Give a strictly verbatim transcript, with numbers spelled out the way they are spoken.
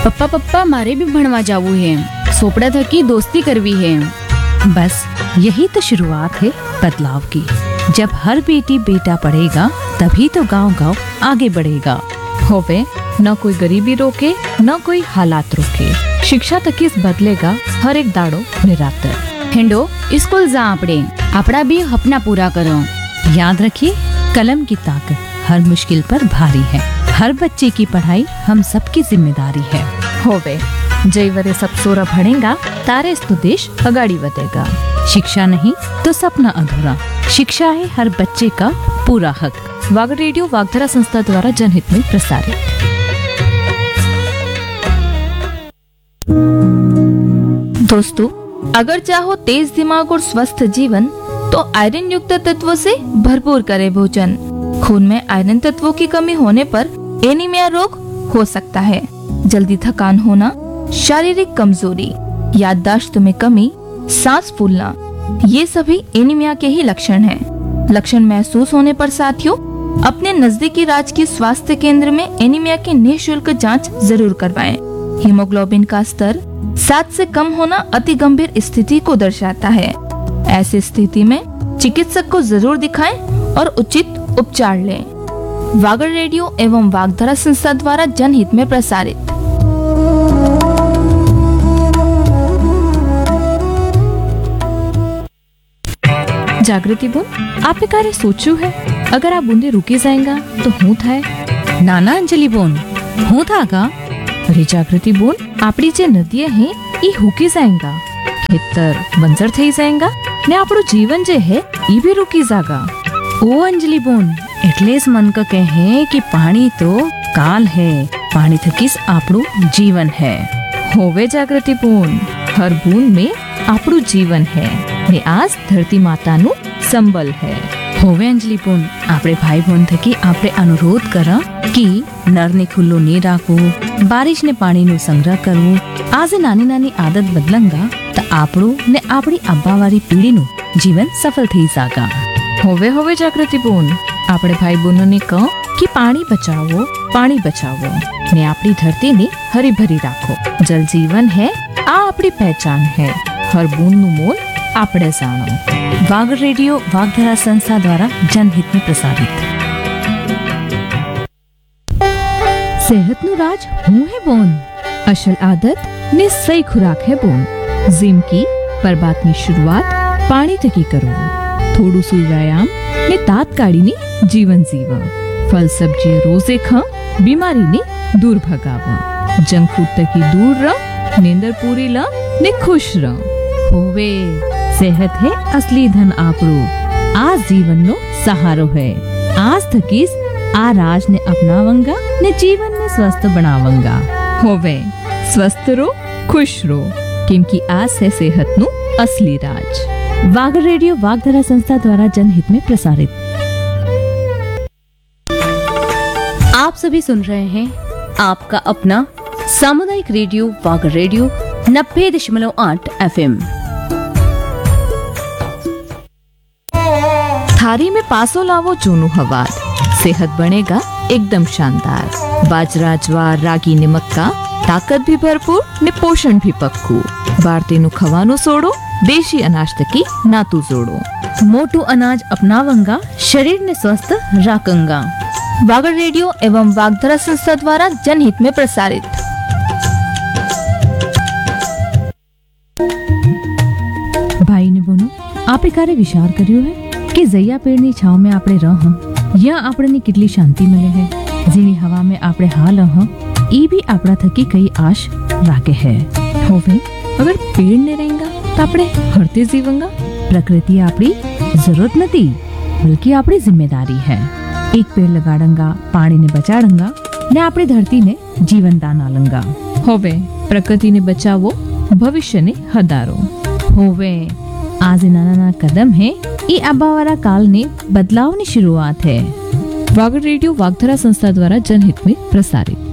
पप्पा पप्पा मारे भी भणवा जावू है, सोपड़ा थकी दोस्ती करवी है। बस यही तो शुरुआत है बदलाव की। जब हर बेटी बेटा पढ़ेगा तभी तो गांव गांव आगे बढ़ेगा। होवे न कोई गरीबी रोके न कोई हालात रोके, शिक्षा तक इस बदलेगा हर एक दाड़ो निरातर। हेंडो स्कूल जा आपड़े, आपड़ा भी अपना पूरा करो। याद रखिए, कलम की ताकत हर मुश्किल पर भारी है। हर बच्चे की पढ़ाई हम सबकी जिम्मेदारी है। होवे जय वरे सब सोरा भणेगा तारे तो देश अगाड़ी बढ़ेगा। शिक्षा नहीं तो सपना अधूरा। शिक्षा है हर बच्चे का पूरा हक। वाग रेडियो वागधरा संस्था द्वारा जनहित में प्रसारित। दोस्तों, अगर चाहो तेज दिमाग और स्वस्थ जीवन तो आयरन युक्त तत्वों से भरपूर करे भोजन। खून में आयरन तत्वों की कमी होने पर एनीमिया रोग हो सकता है। जल्दी थकान होना, शारीरिक कमजोरी, याददाश्त में कमी, सांस फूलना, ये सभी एनीमिया के ही लक्षण हैं। लक्षण महसूस होने पर साथियों अपने नजदीकी राज्य के स्वास्थ्य केंद्र में एनीमिया की निःशुल्क जांच जरूर करवाएं। हीमोग्लोबिन का स्तर सात से कम होना अति गंभीर स्थिति को दर्शाता है। ऐसी स्थिति में चिकित्सक को जरूर दिखाएं और उचित उपचार लें। वागर रेडियो एवं वागधरा संस्था द्वारा जनहित में प्रसारित। जागृति बोल, आपने कार्य सोचू है अगर आप बूंदे रुके जाएगा तो हूँ था नाना अंजलि बोन हूँ था का। अरे जागृति बोल, आपड़ी जे नदियां हैं ये हुकी जाएगा, खेतर बंजर थई जाएगा ने आपड़ो जीवन जे है ये भी रुकी जागा। ओ अंजलि बोन, એટલે જ मन का कहे कि पानी तो काल है, पानी थकीस आपड़ो जीवन है। होवे जागृति बोन, हर बूंद में आपड़ो जीवन है ने आज धरती माता नु संबल है। होवे अंजलि बोन, आपरे भाई बहन थकी आपरे अनुरोध करा कि नर ने खुल्लो नहीं राखो, बारिश ने पानी नु संग्रह करवो। आज नानी नानी आदत बदलंगा तो आपड़ो ने आपड़ी अब्बावारी पीढ़ी नु जीवन सफल थई जागा। होवे होवे जागृति बोन, आपड़े भाई बहनों ने कहो कि पानी बचाओ पानी बचाओ ने आपड़ी धरती ने हरी भरी राखो। जल जीवन है, आ आपड़ी पहचान है, हर बूंद नु मोल आपड़े जानो। वाग रेडियो वागधरा संस्था द्वारा जनहित में प्रसारित। सेहत नु राज हूँ है बोन, असल आदत ने सही खुराक है बोन। जिम की पर बात ની शुरुआत पानी थकी करो। थोड़ू सु व्यायाम ने तात काढ़ी ने जीवन जीवा। फल सब्जी रोजे खा, बीमारी ने दूर भगावा। जंक फूड तकी दूर रह, नींदर पूरी ला ने खुश रह। होवे सेहत है असली धन आपड़ो, आज जीवन नो सहारो है। आज थकीस आ राज ने अपनावंगा ने जीवन में स्वस्थ बनावंगा। होवे स्वस्थ रो खुश रो, क्योंकि आज है सेहत नु असली राज। वाग रेडियो वागधरा संस्था द्वारा जनहित में प्रसारित। आप सभी सुन रहे हैं आपका अपना सामुदायिक रेडियो वाग रेडियो नब्बे दशमलव आठ एफ एम। थारी में पासो लावो चूनू हवार, सेहत बनेगा एकदम शानदार। बाजरा ज्वार रागी ने मक्का, ताकत भी भरपूर ने पोषण भी पक्कू। भारतीय नु खवानो सोड़ो, देशी अनाज तकी नातू जोड़ो। मोटू अनाज अपनावंगा, शरीर ने स्वस्थ राखंगा। वागर रेडियो एवं वागधरा संस्था द्वारा जनहित में प्रसारित। भाई ने बोनो, आपे कार्य विचार कर्यो है कि जया पेड़नी छाव में आपणे रह, या आपणे कितली शांति मिले है। जीनी हवा में आपणे हाल रह, ई भी आपड़ा थकी कई आश राखे है। होवे अगर पेड़ ने रहेगा तो आपणे हरते जीवंगा। प्रकृति आपड़ी जरूरत नहीं बल्कि आपड़ी जिम्मेदारी है। एक पेड़ लगाड़ंगा, पानी ने बचाड़ंगा ने आपड़ी धरती ने जीवन दान आलंगा। होवे प्रकृति ने बचावो, भविष्य ने हदारो। होवे आज नाना नाना कदम है, ये अब्बावारा काल ने बदलाव की शुरुआत है। वागर रेडियो वागधरा संस्था द्वारा जनहित में प्रसारित।